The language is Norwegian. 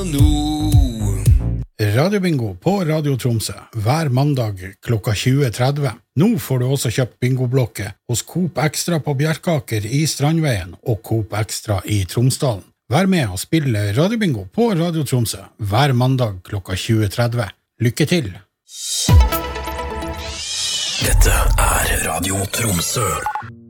Radiobingo på Radio Tromsø hver mandag klokka 20.30. Nå får du også kjøpt bingoblokke hos Coop Extra på Bjerkaker i Strandveien og Coop Extra i Tromsdalen. Vær med og spille Radiobingo på Radio Tromsø hver mandag klokka 20.30. Lykke til! Dette Radio Tromsø.